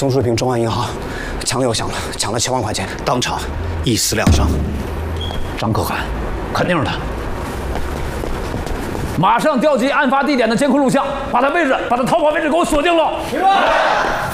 松树坪中外银行抢了又抢了，抢了7万块钱，当场1死2伤。 张可汗，肯定是他。马上调集案发地点的监控录像，把他逃跑位置给我锁定了。明白。